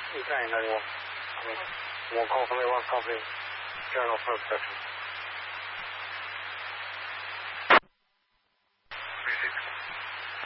You can, 91. One call from A1, copy. General for protection.